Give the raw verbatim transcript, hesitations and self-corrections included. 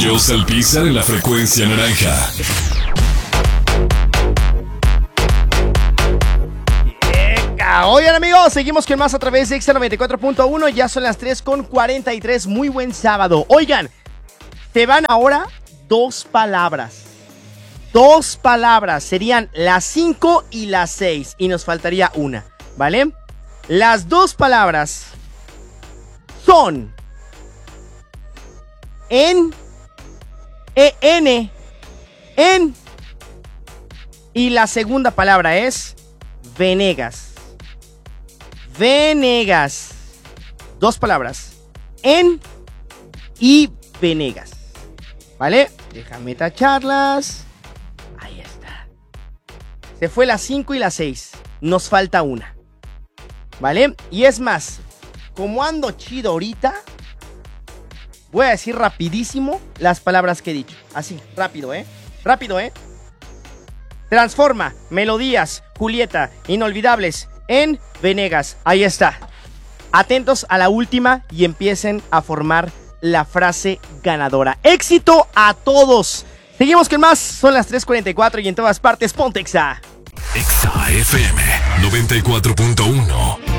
Joss Alpizar en la frecuencia naranja. Oigan, amigos, seguimos con más a través de Exa noventa y cuatro punto uno. Ya son las tres con cuarenta y tres. Muy buen sábado. Oigan, te van ahora dos palabras. Dos palabras. Serían las cinco y las seis. Y nos faltaría una, ¿vale? Las dos palabras son en, en, en. Y la segunda palabra es Venegas. Venegas. Dos palabras. En y Venegas. ¿Vale? Déjame tacharlas. Ahí está. Se fue las cinco y las seis. Nos falta una. ¿Vale? Y es más, como ando chido ahorita, voy a decir rapidísimo las palabras que he dicho. Así, rápido, ¿eh? Rápido, ¿eh? Transforma, melodías, Julieta, inolvidables, en Venegas. Ahí está. Atentos a la última y empiecen a formar la frase ganadora. ¡Éxito a todos! Seguimos con más. Son las tres cuarenta y cuatro y en todas partes, ponte Exa. Exa F M noventa y cuatro punto uno.